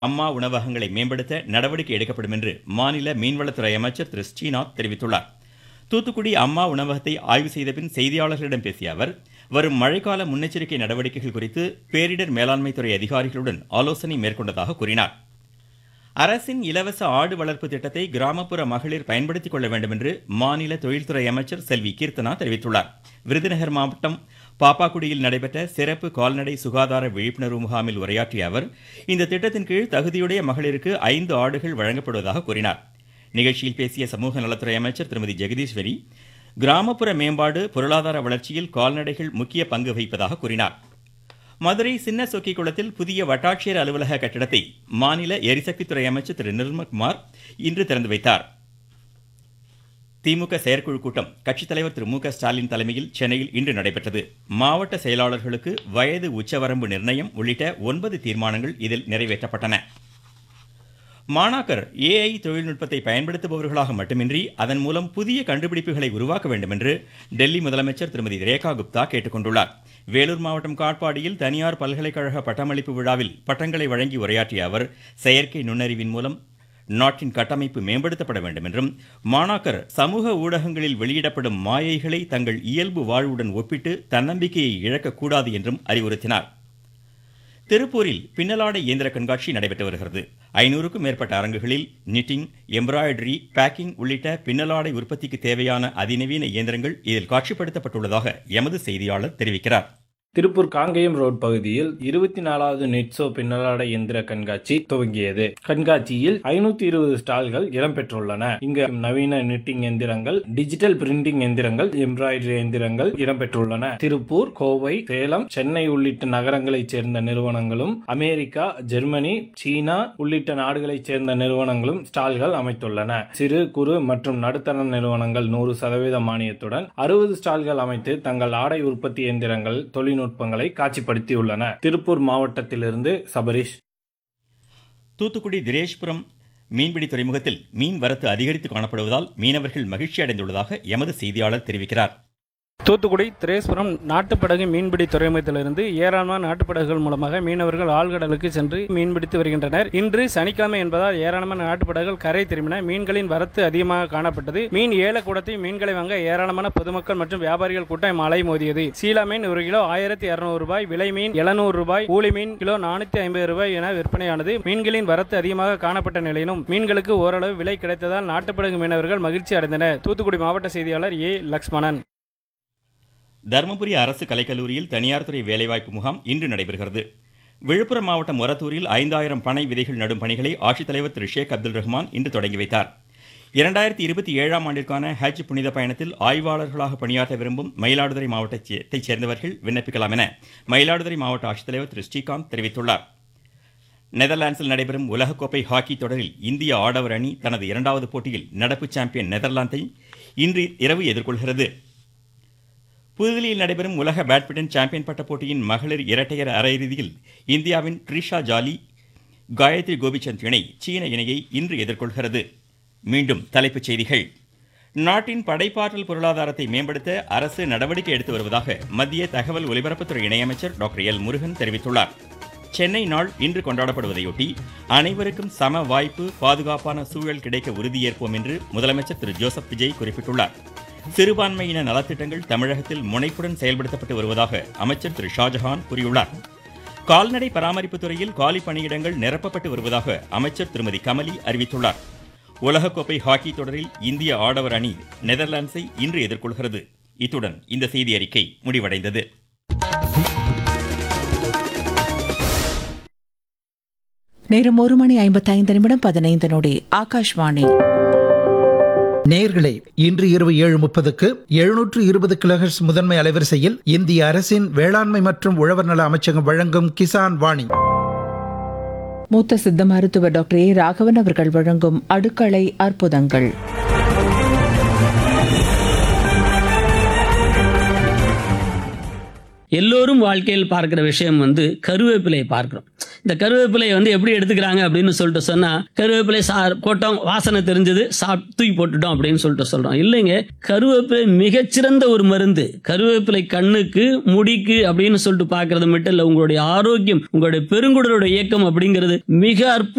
அம்மா உணவகங்களை மேம்படுத்த நடவடிக்கை எடுக்கப்படும் என்று மாநில மீன்வளத்துறை அமைச்சர் திரு ஸ்ரீநாத் தெரிவித்துள்ளார். தூத்துக்குடி அம்மா உணவகத்தை ஆய்வு செய்த பின் செய்தியாளர்களிடம் பேசிய அவர், வரும் மழைக்கால முன்னெச்சரிக்கை நடவடிக்கைகள் குறித்து பேரிடர் மேலாண்மை துறை அதிகாரிகளுடன் ஆலோசனை மேற்கொண்டதாக கூறினார். அரசின் இலவச ஆடு வளர்ப்பு திட்டத்தை கிராமப்புற மகளிர் பயன்படுத்திக் கொள்ள வேண்டும் என்று மாநில தொழில்துறை அமைச்சர் செல்வி கீர்த்தனா தெரிவித்துள்ளார். விருதுநகர் மாவட்டம் பாப்பாக்குடியில் நடைபெற்ற சிறப்பு கால்நடை சுகாதார விழிப்புணர்வு முகாமில் உரையாற்றிய அவர், இந்த திட்டத்தின் கீழ் தகுதியுடைய மகளிருக்கு 5 ஆடுகள் வழங்கப்படுவதாக கூறினார். நிகழ்ச்சியில் பேசிய சமூக நலத்துறை அமைச்சர் திருமதி ஜெகதீஸ்வரி, கிராமப்புற மேம்பாடு, பொருளாதார வளர்ச்சியில் கால்நடைகள் முக்கிய பங்கு வகிப்பதாக கூறினார். மதுரை சின்ன சொக்கிக்குளத்தில் புதிய வட்டாட்சியர் அலுவலக கட்டிடத்தை மாநில எரிசக்தித்துறை அமைச்சர் திரு நிர்மல்குமார் இன்று திறந்து வைத்தார். திமுக செயற்குழு கூட்டம் கட்சித் தலைவர் திரு மு.க. ஸ்டாலின் தலைமையில் சென்னையில் இன்று நடைபெற்றது. மாவட்ட செயலாளர்களுக்கு வயது உச்சவரம்பு நிர்ணயம் உள்ளிட்ட 9 தீர்மானங்கள் இதில் நிறைவேற்றப்பட்டன. மாணாக்கர் AI தொழில்நுட்பத்தை பயன்படுத்துபவர்களாக மட்டுமின்றி அதன் மூலம் புதிய கண்டுபிடிப்புகளை உருவாக்க வேண்டும் என்று டெல்லி முதலமைச்சர் திருமதி ரேகா குப்தா கேட்டுக்கொண்டுள்ளார். வேலூர் மாவட்டம் காட்பாடியில் தனியார் பல்கலைக்கழக பட்டமளிப்பு விழாவில் பட்டங்களை வழங்கி உரையாற்றிய அவர், செயற்கை நுண்ணறிவின் மூலம் நாட்டின் கட்டமைப்பு மேம்படுத்தப்பட வேண்டும் என்றும், மாணாக்கர் சமூக ஊடகங்களில் வெளியிடப்படும் மாயைகளை தங்கள் இயல்பு வாழ்வுடன் ஒப்பிட்டு தன்னம்பிக்கையை இழக்கக்கூடாது என்றும் அறிவுறுத்தினார். திருப்பூரில் பின்னலாடை இயந்திர கண்காட்சி நடைபெற்று வருகிறது. 500க்கும் மேற்பட்ட அரங்குகளில் நிட்டிங், எம்ப்ராய்டரி, பேக்கிங் உள்ளிட்ட பின்னலாடை உற்பத்திக்கு தேவையான அதிநவீன இயந்திரங்கள் இதில் காட்சிப்படுத்தப்பட்டுள்ளதாக எமது செய்தியாளர் தெரிவிக்கிறார். திருப்பூர் காங்கேயம் ரோட் பகுதியில் 24வது நெட்சோ பின்னலாடை எந்திர கண்காட்சி துவங்கியது. கண்காட்சியில் 520 ஸ்டால்கள் இடம்பெற்றுள்ளன. இங்கு நவீன நிட்டிங் எந்திரங்கள், டிஜிட்டல் பிரிண்டிங் எந்திரங்கள், எம்ப்ராய்டரி எந்திரங்கள் இடம்பெற்றுள்ளன. திருப்பூர், கோவை, சேலம், சென்னை உள்ளிட்ட நகரங்களைச் சேர்ந்த நிறுவனங்களும், அமெரிக்கா, ஜெர்மனி, சீனா உள்ளிட்ட நாடுகளைச் சேர்ந்த நிறுவனங்களும் ஸ்டால்கள் அமைத்துள்ளன. சிறு, குறு மற்றும் நடுத்தர நிறுவனங்கள் 100% மானியத்துடன் 60 ஸ்டால்கள் அமைத்து தங்கள் ஆடை உற்பத்தி எந்திரங்கள், தொழில்நுட்பங்களை காட்சிப்படுத்தியுள்ளன. திருப்பூர் மாவட்டத்திலிருந்து சபரீஷ். தூத்துக்குடி திரேஷ்புரம் மீன்பிடி துறைமுகத்தில் மீன் வரத்து அதிகரித்து காணப்படுவதால் மீனவர்கள் மகிழ்ச்சி அடைந்துள்ளதாக எமது செய்தியாளர் தெரிவிக்கிறார். தூத்துக்குடி திரேஸ்புரம் நாட்டுப்படகு மீன்பிடி துறைமுகத்திலிருந்து ஏராளமான நாட்டுப்படகுகள் மூலமாக மீனவர்கள் ஆழ்கடலுக்கு சென்று மீன்பிடித்து வருகின்றனர். இன்று சனிக்கிழமை என்பதால் ஏராளமான நாட்டுப்படகுகள் கரை திரும்பின. மீன்களின் வரத்து அதிகமாக காணப்பட்டது. மீன் ஏலக்கூடத்தை மீன்களை வாங்க ஏராளமான பொதுமக்கள் மற்றும் வியாபாரிகள் கூட்டம் அலை மோதியது. சீலா மீன் 1 கிலோ 1200 ரூபாய், விலை மீன் 700 ரூபாய், ஊளி மீன் கிலோ 450 ரூபாய் என விற்பனையானது. மீன்களின் வரத்து அதிகமாக காணப்பட்ட நிலையிலும் மீன்களுக்கு ஓரளவு விலை கிடைத்ததால் நாட்டுப்படகு மீனவர்கள் மகிழ்ச்சி அடைந்தனர். தூத்துக்குடி மாவட்ட செய்தியாளர் ஏ. லக்ஷ்மணன். தருமபுரி அரசு கலைக்கல்லூரியில் தனியார் துறை வேலைவாய்ப்பு முகாம் இன்று நடைபெறுகிறது. விழுப்புரம் மாவட்டம் மொரத்தூரில் 5000 பனை விதைகள் நடும் பணிகளை ஆட்சித்தலைவர் திரு ஷேக் அப்துல் ரஹ்மான் இன்று தொடங்கி வைத்தார். 2027ஆம் ஆண்டிற்கான ஹஜ் புனித பயணத்தில் ஆய்வாளர்களாக பணியாற்ற விரும்பும் மயிலாடுதுறை மாவட்டத்தைச் சேர்ந்தவர்கள் விண்ணப்பிக்கலாம் என மயிலாடுதுறை மாவட்ட ஆட்சித்தலைவர் திரு ஸ்ரீகாந்த் தெரிவித்துள்ளார். நெதர்லாந்தில் நடைபெறும் உலகக்கோப்பை ஹாக்கி தொடரில் இந்திய ஆடவர் அணி தனது 2வது போட்டியில் நடப்பு சாம்பியன் நெதர்லாந்தை இன்று இரவு எதிர்கொள்கிறது. புதுதில்லியில் நடைபெறும் உலக பேட்மிண்டன் சாம்பியன் பட்ட போட்டியின் மகளிர் இரட்டையர் அரையிறுதியில் இந்தியாவின் ட்ரிஷா ஜாலி, காயத்ரி கோபிச்சந்த் இணை சீன இணையை இன்று எதிர்கொள்கிறது. மீண்டும் தலைப்புச் செய்திகள். நாட்டின் படைப்பாற்றல் பொருளாதாரத்தை மேம்படுத்த அரசு நடவடிக்கை எடுத்து வருவதாக மத்திய தகவல் ஒலிபரப்புத்துறை இணையமைச்சர் டாக்டர் எல். முருகன் தெரிவித்துள்ளார். சென்னை நாள் இன்று கொண்டாடப்படுவதையொட்டி அனைவருக்கும் சம வாய்ப்பு, பாதுகாப்பான சூழல் கிடைக்க உறுதியேற்போம் என்று முதலமைச்சர் திரு ஜோசப் விஜய் குறிப்பிட்டுள்ளார். சிறுபான்மையின நலத்திட்டங்கள் தமிழகத்தில் முனைப்புடன் செயல்படுத்தப்பட்டு வருவதாக அமைச்சர் திரு ஷாஜஹான் கூறியுள்ளார். கால்நடை பராமரிப்பு துறையில் காலி பணியிடங்கள் நிரப்பப்பட்டு வருவதாக அமைச்சர் திருமதி கமலி அறிவித்துள்ளார். உலகக்கோப்பை ஹாக்கி தொடரில் இந்திய ஆடவர் அணி நெதர்லாந்தை இன்று எதிர்கொள்கிறது. இத்துடன் இந்த செய்தி அறிக்கை முடிவடைந்தது. நேரம் 1:55 ஆகாஷ்வாணி. நேயர்களே, இன்று இரவு 7:30க்கு 720 கிலோஹெர்ட்ஸ் முதன்மை அலைவரிசையில் இந்திய அரசின் வேளாண்மை மற்றும் உழவர் நல அமைச்சகம் வழங்கும் கிசான் வாணி. மூத்த சித்த மருத்துவர் டாக்டர் ஏ. ராகவன் அவர்கள் வழங்கும் அடுக்களை அற்புதங்கள். எல்லோரும் வாழ்க்கையில் பார்க்கிற விஷயம் கருவேப்பிலையை பார்க்கிறோம். இந்த கருவேப்பிலையை எப்படி எடுத்துக்கிறாங்க அப்படின்னு சொல்லிட்டு சொன்னா, கருவேப்பிலை போட்டோம், வாசனை தெரிஞ்சது, தூக்கி போட்டுட்டோம் அப்படின்னு சொல்லிட்டு சொல்றோம். இல்லைங்க, கருவேப்பிலை மிகச்சிறந்த ஒரு மருந்து. கருவேப்பிலை கண்ணுக்கு, முடிக்கு அப்படின்னு சொல்லிட்டு பார்க்கறது மட்டும் இல்லை, உங்களுடைய ஆரோக்கியம், உங்களுடைய பெருங்குடலுடைய இயக்கம் அப்படிங்கிறது மிக அற்புதம்.